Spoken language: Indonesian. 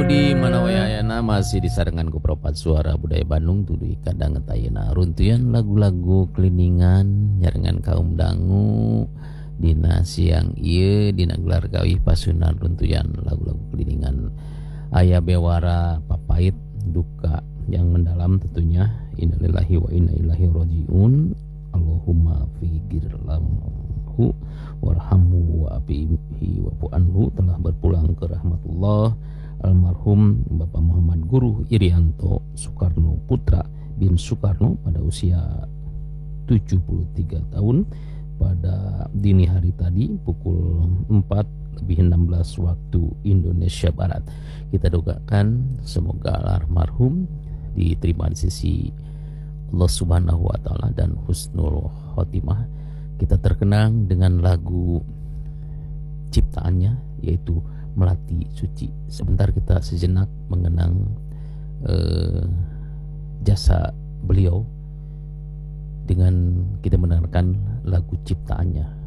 di Manawayana masih disarengan ku Propat Suara Budaya Bandung tuluy kadang ngetayana runtuyan lagu-lagu keliningan nyarengan kaum dangu dina siang ieu dina gelar gawih pasunan runtuyan lagu-lagu keliningan aya bewara papait duka yang mendalam tentunya innalillahi wa inna ilaihi rajiun. Allahumma fighfir lahu warhamhu wa afihi wa'fu anhu. Telah berpulang ke rahmatullah almarhum Bapak Muhammad Guru Irianto Soekarno Putra bin Soekarno pada usia 73 tahun pada dini hari tadi pukul 4:16 waktu Indonesia Barat. Kita doakan semoga almarhum diterima di sisi Allah Subhanahu wa taala dan husnul khotimah. Kita terkenang dengan lagu ciptaannya yaitu Melati Suci. Sebentar kita sejenak mengenang jasa beliau dengan kita mendengarkan lagu ciptaannya.